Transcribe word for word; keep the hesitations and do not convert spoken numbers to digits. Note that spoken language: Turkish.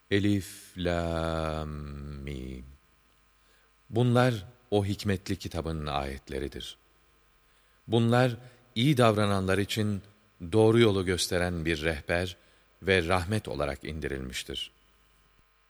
Elif, lam, mim. Bunlar o hikmetli kitabın ayetleridir. Bunlar iyi davrananlar için doğru yolu gösteren bir rehber ve rahmet olarak indirilmiştir.